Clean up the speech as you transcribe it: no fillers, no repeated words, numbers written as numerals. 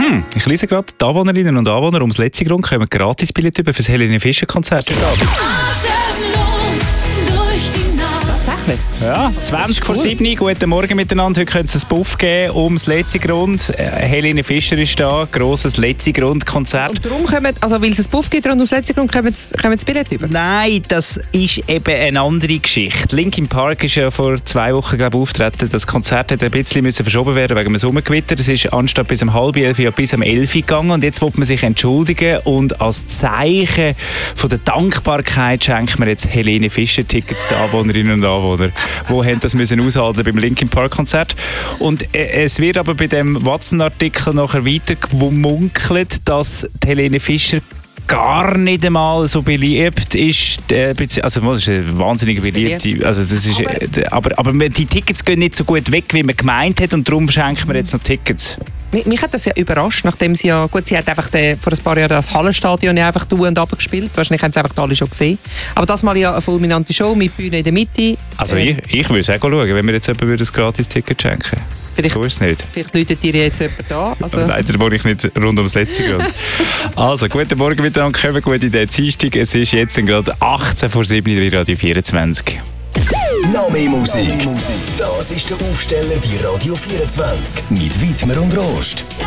Ich lese gerade, die Anwohnerinnen und Anwohner ums letzte Grund kommen gratis Billett über für das Helene Fischer Konzert. Tatsächlich? Ja, 20 vor 7. Guten Morgen miteinander. Heute könnte es einen Buff geben ums letzte Grund. Helene Fischer ist da, grosses letzte Grund-Konzert. Und darum kommen, also weil es einen Buff gibt und ums letzte Grund kommen das Billett über? Nein, das ist eben eine andere Geschichte. Linkin Park ist ja vor 2 Wochen, glaube ich, aufgetreten. Das Konzert hat ein bisschen verschoben werden wegen dem Sommergewitter. Es ist anstatt bis um 10:30 ja bis um 11 gegangen. Und jetzt will man sich entschuldigen. Und als Zeichen von der Dankbarkeit schenkt man jetzt Helene Fischer Tickets den Anwohnerinnen und Anwohnern, die haben das müssen aushalten beim Linkin Park Konzert. Und es wird aber bei dem Watson-Artikel nachher weiter gemunkelt, dass die Helene Fischer gar nicht einmal so beliebt ist. Also das ist eine wahnsinnig beliebte. Also das ist, aber die Tickets gehen nicht so gut weg, wie man gemeint hat, und darum schenken wir jetzt noch Tickets. Mich hat das ja überrascht, nachdem sie ja, gut, sie hat einfach vor ein paar Jahren das Hallenstadion ja einfach du und gespielt. Wahrscheinlich haben sie einfach alle schon gesehen. Aber das mal ja eine fulminante Show mit Bühne in der Mitte. Also ich würde es auch schauen, wenn wir jetzt jemandem ein Gratis-Ticket schenken. So ist es nicht. Vielleicht läutet dir jetzt jemand an. Also. Leider wohne ich nicht rund ums letzte Grund. Also, guten Morgen miteinander, kommen gut in den Dienstag. Es ist jetzt gerade 18 vor 7 bei Radio 24. Noch mehr Musik. Das ist der Aufsteller bei Radio 24 mit Widmer und Rost.